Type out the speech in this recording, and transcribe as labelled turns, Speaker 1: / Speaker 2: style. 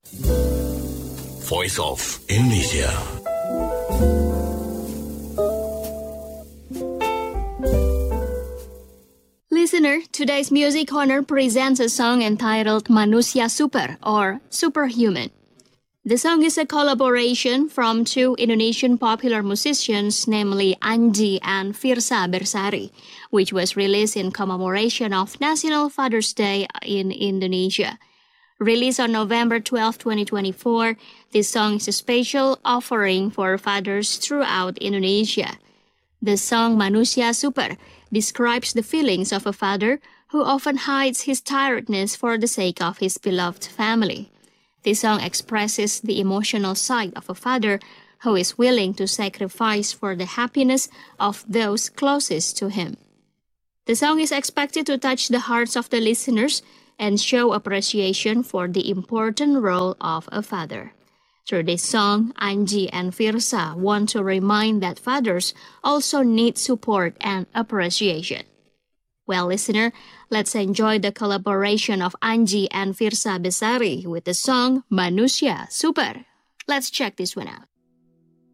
Speaker 1: Voice of Indonesia.
Speaker 2: Listener, today's Music Corner presents a song entitled Manusia Super or Superhuman. The song is a collaboration from two Indonesian popular musicians, namely Anji and Firsa Bersari, which was released in commemoration of National Father's Day in Indonesia. Released on November 12, 2024, this song is a special offering for fathers throughout Indonesia. The song Manusia Super describes the feelings of a father who often hides his tiredness for the sake of his beloved family. This song expresses the emotional side of a father who is willing to sacrifice for the happiness of those closest to him. The song is expected to touch the hearts of the listeners and show appreciation for the important role of a father. Through this song, Anji and Firsa want to remind that fathers also need support and appreciation. Well, listener, let's enjoy the collaboration of Anji and Firsa Bersari with the song Manusia Super. Let's check this one out.